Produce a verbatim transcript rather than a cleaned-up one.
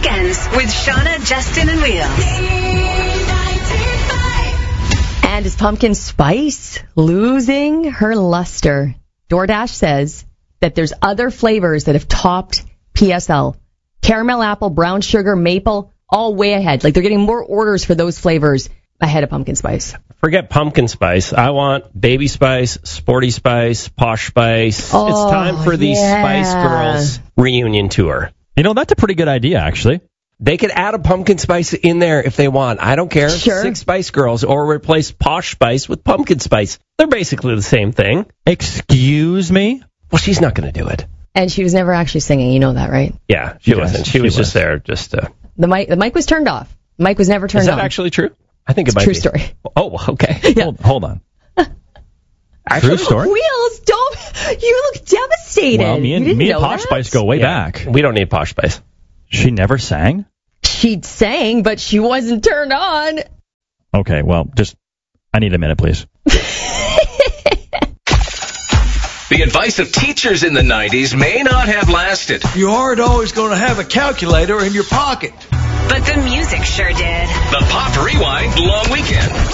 Weekends with Shauna, Justin, and Will. And is pumpkin spice losing her luster? DoorDash says that there's other flavors that have topped P S L. Caramel apple, brown sugar, maple, all way ahead. Like they're getting more orders for those flavors ahead of pumpkin spice. Forget pumpkin spice. I want baby spice, sporty spice, posh spice. Oh, it's time for the yeah. Spice Girls reunion tour. You know, that's a pretty good idea, actually. They could add a pumpkin spice in there if they want. I don't care. Sure. Six Spice Girls, or replace posh spice with pumpkin spice. They're basically the same thing. Excuse me? Well, she's not going to do it. And she was never actually singing. You know that, right? Yeah, she Yes, wasn't. She, she was, was. just there. Just uh, The mic, the mic was turned off. The mic was never turned Is that on. actually true? I think it It's might true be. story. Oh, okay. Yeah. Hold, hold on. Actually, True story? Wheels, don't. You look devastated. Well, me You and, didn't me know and Posh that? Spice go way Yeah, back. we don't need posh spice. She never sang? She sang, but she wasn't turned on. Okay, well, just, I need a minute, please. The advice of teachers in the nineties may not have lasted. You aren't always going to have a calculator in your pocket. But the music sure did. The Pop Rewind Long Weekend.